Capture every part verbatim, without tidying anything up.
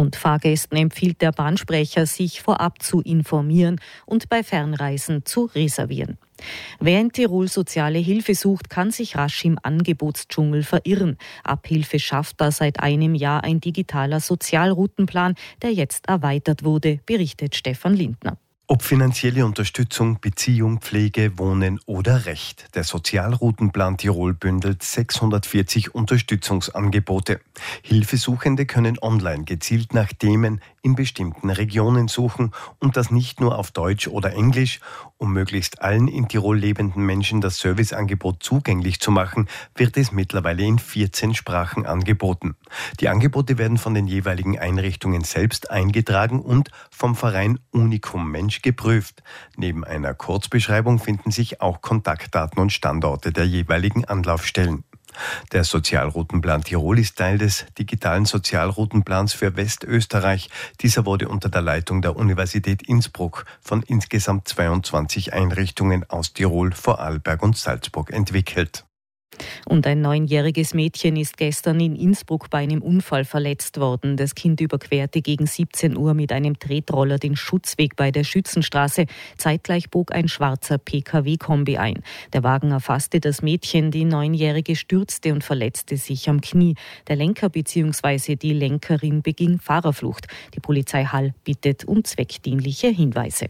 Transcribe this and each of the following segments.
Und Fahrgästen empfiehlt der Bahnsprecher, sich vorab zu informieren und bei Fernreisen zu reservieren. Wer in Tirol soziale Hilfe sucht, kann sich rasch im Angebotsdschungel verirren. Abhilfe schafft da seit einem Jahr ein digitaler Sozialroutenplan, der jetzt erweitert wurde, berichtet Stefan Lindner. Ob finanzielle Unterstützung, Beziehung, Pflege, Wohnen oder Recht. Der Sozialroutenplan Tirol bündelt sechshundertvierzig Unterstützungsangebote. Hilfesuchende können online gezielt nach Themen in bestimmten Regionen suchen und das nicht nur auf Deutsch oder Englisch. Um möglichst allen in Tirol lebenden Menschen das Serviceangebot zugänglich zu machen, wird es mittlerweile in vierzehn Sprachen angeboten. Die Angebote werden von den jeweiligen Einrichtungen selbst eingetragen und vom Verein Unicum Mensch geprüft. Neben einer Kurzbeschreibung finden sich auch Kontaktdaten und Standorte der jeweiligen Anlaufstellen. Der Sozialroutenplan Tirol ist Teil des digitalen Sozialroutenplans für Westösterreich. Dieser wurde unter der Leitung der Universität Innsbruck von insgesamt zweiundzwanzig Einrichtungen aus Tirol, Vorarlberg und Salzburg entwickelt. Und ein neunjähriges Mädchen ist gestern in Innsbruck bei einem Unfall verletzt worden. Das Kind überquerte gegen siebzehn Uhr mit einem Tretroller den Schutzweg bei der Schützenstraße. Zeitgleich bog ein schwarzer P K W-Kombi ein. Der Wagen erfasste das Mädchen, die Neunjährige stürzte und verletzte sich am Knie. Der Lenker bzw. die Lenkerin beging Fahrerflucht. Die Polizei Hall bittet um zweckdienliche Hinweise.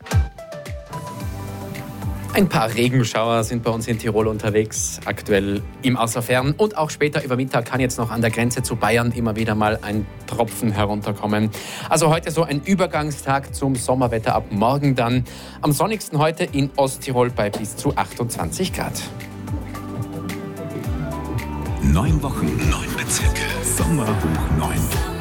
Ein paar Regenschauer sind bei uns in Tirol unterwegs, aktuell im Außerfern. Und auch später über Mittag kann jetzt noch an der Grenze zu Bayern immer wieder mal ein Tropfen herunterkommen. Also heute so ein Übergangstag zum Sommerwetter, ab morgen dann. Am sonnigsten heute in Osttirol bei bis zu achtundzwanzig Grad. Neun Wochen, neun Bezirke, Sommerhoch neun.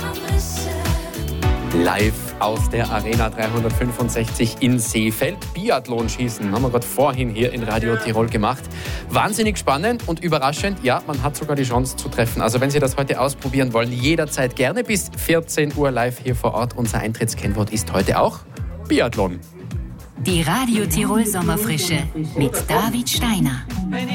Live aus der Arena dreihundertfünfundsechzig in Seefeld. Biathlon-Schießen haben wir gerade vorhin hier in Radio Tirol gemacht. Wahnsinnig spannend und überraschend. Ja, man hat sogar die Chance zu treffen. Also wenn Sie das heute ausprobieren wollen, jederzeit gerne bis vierzehn Uhr live hier vor Ort. Unser Eintrittskennwort ist heute auch Biathlon. Die Radio Tirol Sommerfrische mit David Steiner.